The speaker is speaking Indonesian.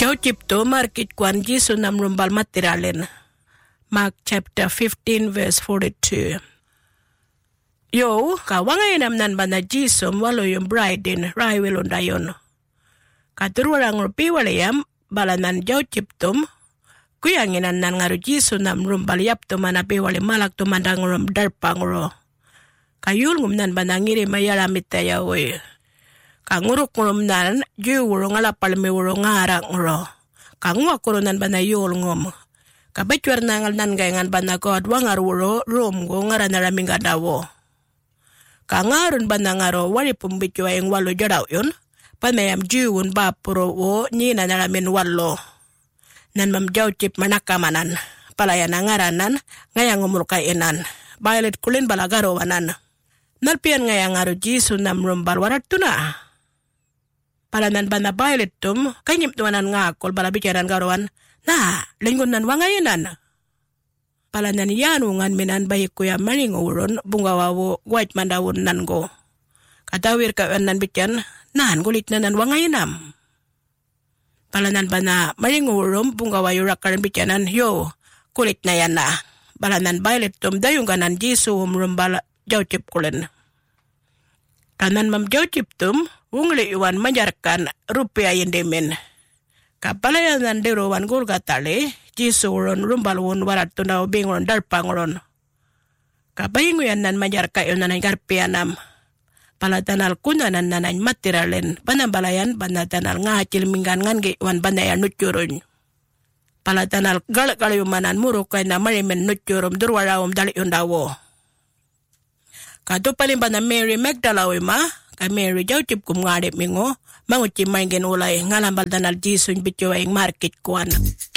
Jau cipto markit kuan Yesu nam rumbal materialin. Mark chapter 15 verse 42. Yo, kawangay namnan ba na Jisum walo yung bride din, rahiwilon dayon. Katurwarang rupi walayam, balanan jau ciptum, kuyanginan nan ngaru Jisu nam rumbal yapto manapi wali malak tumandang rum darpang ro. Kayul ngumnan ba nangiri mayaramit tayawoy. Kanguruk ngumnan, juwuro ngalapal miwuro ngarang ro. Kangwa kurunan ba na yul ngum. Kabachwar nangal nan gayangan ba na God wangar wuro, rum go ngaran naraming gadawo. Kangarun ba na ngaro wali pumbityo ayong walo jaraw yun? Panayam jiwun ba puro wo nina naramin walo. Nan mamjaw chip manakamanan. Palayan ang ngaranan ngayang umulkainan. Violet kulin balagarawanan. Nalpian ngayang ngaro Jisu namrum balwarat tuna. Palanan ba na Violet tum kanyip tuanan ngakol balabicaran garawan. Na, linggon nan wangayanan. Palanan yanungan minan bayi kuya maning uron bungawawo white mandawon nan go. Katawir ka nan bityan nan gulit na nan wangayanam. Palanan ba na maning uron bungawayo rakaran bityanan yo kulit na yan na. Palanan Violet tum dayong kanan Jisu umrumbala jaucip kulen. Kanan mam jaucip tum ungli iwan majarkan rupiah yendemen. Kapalayan nan derowan gulgatale Jisu uron rumbalwon warat tunaw bingon darpangoron. Kapayingo yan nan majar kayo nanay garpianam. Palatanal kunanan nanay materialen. Panambalayan panatanal nga cilmingan ngan giwan banayan nutsurun. Palatanal galak-galayumanan muro kay na marimen nutsurum durwarawom dali dawo. Kato palin ba na Mary Magdalawe ma? Kay Mary jaucip kumngarip mingo. Mangucim main gen ulay ngalambal tanal Jisu bityo ay market kuan.